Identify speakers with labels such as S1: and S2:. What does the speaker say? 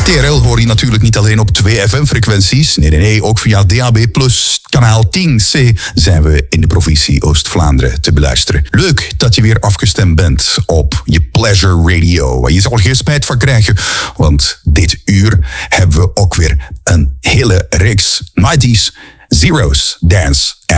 S1: TRL hoor je natuurlijk niet alleen op 2 FM-frequenties. Nee, ook via DAB+, kanaal 10C zijn we in de provincie Oost-Vlaanderen te beluisteren. Leuk dat je weer afgestemd bent op je Pleasure Radio, waar je zal geen spijt van krijgen, want dit uur hebben we ook weer een hele reeks 90s Zeros Dance